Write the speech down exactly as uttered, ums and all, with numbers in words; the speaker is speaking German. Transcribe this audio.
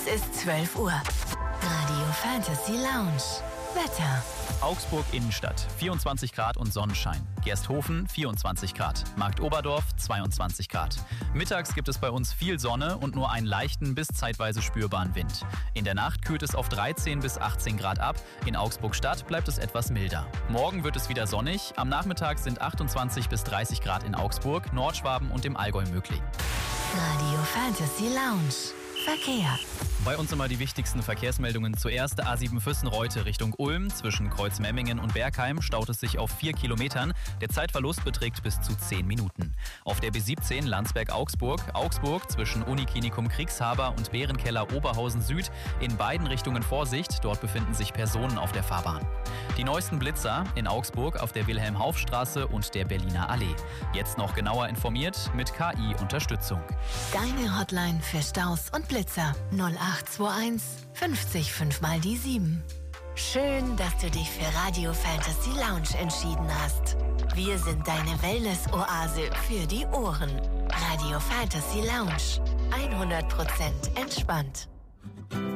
Es ist zwölf Uhr. Radio Fantasy Lounge. Wetter. Augsburg Innenstadt, vierundzwanzig Grad und Sonnenschein. Gersthofen, vierundzwanzig Grad. Marktoberdorf, zweiundzwanzig Grad. Mittags gibt es bei uns viel Sonne und nur einen leichten bis zeitweise spürbaren Wind. In der Nacht kühlt es auf dreizehn bis achtzehn Grad ab. In Augsburg-Stadt bleibt es etwas milder. Morgen wird es wieder sonnig. Am Nachmittag sind achtundzwanzig bis dreißig Grad in Augsburg, Nordschwaben und im Allgäu möglich. Radio Fantasy Lounge. Verkehr. Bei uns immer die wichtigsten Verkehrsmeldungen. Zuerst A sieben Füssen-Reute Richtung Ulm. Zwischen Kreuzmemmingen und Bergheim staut es sich auf vier Kilometern. Der Zeitverlust beträgt bis zu zehn Minuten. Auf der B siebzehn Landsberg-Augsburg. Augsburg zwischen Uniklinikum Kriegshaber und Bärenkeller Oberhausen Süd. In beiden Richtungen Vorsicht. Dort befinden sich Personen auf der Fahrbahn. Die neuesten Blitzer in Augsburg auf der Wilhelm-Hauff-Straße und der Berliner Allee. Jetzt noch genauer informiert mit K I-Unterstützung. Deine Hotline für Staus und Blitzer null acht zwei eins fünfzig fünf mal die sieben. Schön, dass du dich für Radio Fantasy Lounge entschieden hast. Wir sind deine Wellness-Oase für die Ohren. Radio Fantasy Lounge. hundert Prozent entspannt.